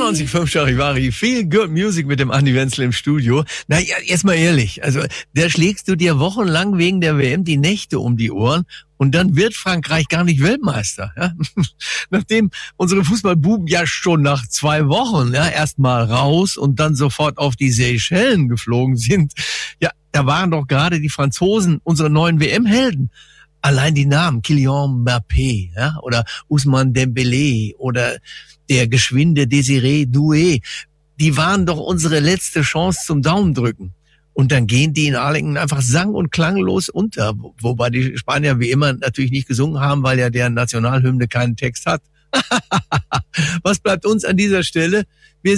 94,5 Charivari, Feel Good Music mit dem Andi Wenzel im Studio. Na, jetzt mal ehrlich, also da schlägst du dir wochenlang wegen der WM die Nächte um die Ohren und dann wird Frankreich gar nicht Weltmeister. Ja? Nachdem unsere Fußballbuben ja schon nach 2 Wochen erstmal raus und dann sofort auf die Seychellen geflogen sind, ja, da waren doch gerade die Franzosen unsere neuen WM-Helden. Allein die Namen, Kylian Mbappé, ja, oder Ousmane Dembélé oder der geschwinde Désiré Doué, die waren doch unsere letzte Chance zum Daumendrücken. Und dann gehen die in Arlington einfach sang- und klanglos unter, wobei die Spanier wie immer natürlich nicht gesungen haben, weil ja deren Nationalhymne keinen Text hat. Was bleibt uns an dieser Stelle?